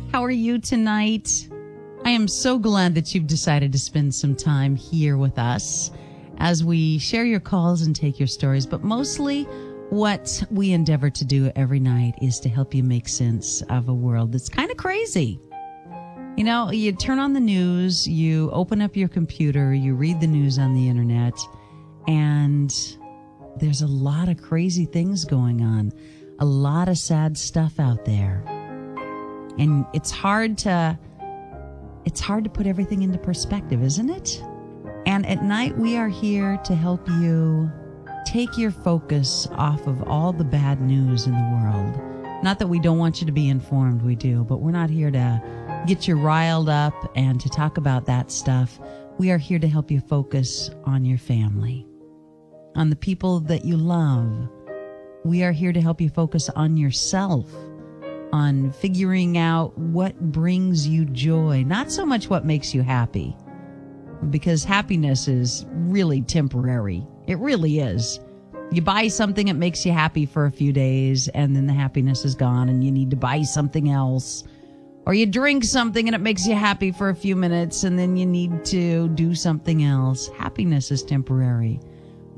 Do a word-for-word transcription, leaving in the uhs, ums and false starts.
How are you tonight? I am so glad that you've decided to spend some time here with us as we share your calls and take your stories. But mostly what we endeavor to do every night is to help you make sense of a world that's kind of crazy. You know, you turn on the news, you open up your computer, you read the news on the internet, and there's a lot of crazy things going on, a lot of sad stuff out there. And it's hard to it's hard to put everything into perspective, isn't it? And at night we are here to help you take your focus off of all the bad news in the world. Not that we don't want you to be informed, we do, but we're not here to get you riled up and to talk about that stuff. We are here to help you focus on your family, on the people that you love. We are here to help you focus on yourself, on figuring out what brings you joy, not so much what makes you happy, because happiness is really temporary. It really is. You buy something, it makes you happy for a few days, and then the happiness is gone and you need to buy something else. Or you drink something and it makes you happy for a few minutes and then you need to do something else. Happiness is temporary.